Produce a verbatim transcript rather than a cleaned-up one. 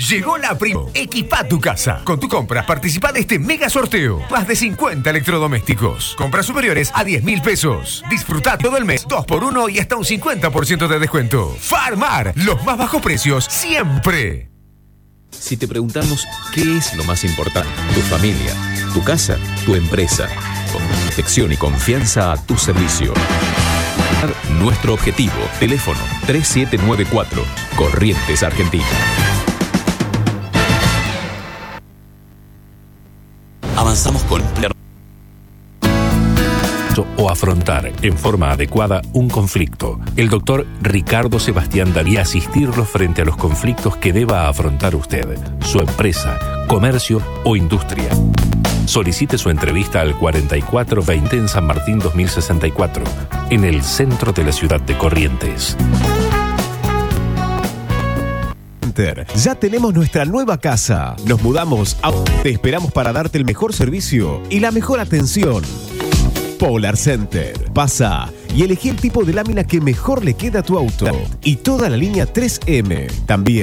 Llegó la Primo. Equipa tu casa. Con tu compra participa de este mega sorteo. Más de cincuenta electrodomésticos. Compras superiores a diez mil pesos. Disfruta todo el mes dos por uno y hasta un cincuenta por ciento de descuento. Farmar. Los más bajos precios siempre. Si te preguntamos qué es lo más importante, tu familia, tu casa, tu empresa, con protección y confianza a tu servicio. Nuestro objetivo, teléfono tres siete nueve cuatro, Corrientes Argentina. Avanzamos con o afrontar en forma adecuada un conflicto. El doctor Ricardo Sebastián daría asistirlo frente a los conflictos que deba afrontar usted, su empresa, comercio o industria. Solicite su entrevista al cuarenta y cuatro veinte en San Martín dos mil sesenta y cuatro, en el centro de la ciudad de Corrientes. Ya tenemos nuestra nueva casa. Nos mudamos a... Te esperamos para darte el mejor servicio y la mejor atención. Polar Center. Pasa y elegí el tipo de lámina que mejor le queda a tu auto. Y toda la línea tres eme. También